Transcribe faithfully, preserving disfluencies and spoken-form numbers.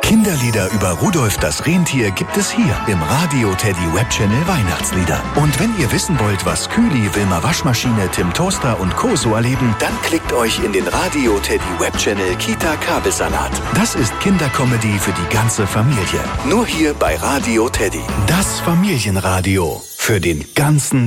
Kinderlieder über Rudolf das Rentier gibt es hier im Radio Teddy Webchannel Weihnachtslieder. Und wenn ihr wissen wollt, was Kühli, Wilma Waschmaschine, Tim Toaster und Co. so erleben, dann klickt euch in den Radio Teddy Webchannel Kita Kabelsalat. Das ist Kindercomedy für die ganze Familie. Nur hier bei Radio Teddy. Das Familienradio für den ganzen